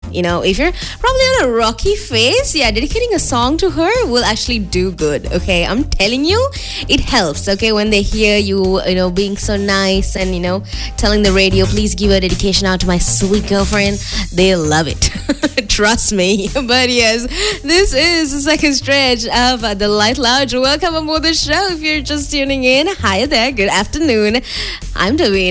If you're probably on a rocky phase, yeah, dedicating a song to her will actually do good. Okay, I'm telling you, it helps. Okay, when they hear you, being so nice and telling the radio, please give a dedication out to my sweet girlfriend. They love it. Trust me. But yes, this is the second stretch of the Light Lounge. Welcome aboard the show. If you're just tuning in, hi there. Good afternoon. I'm Davina.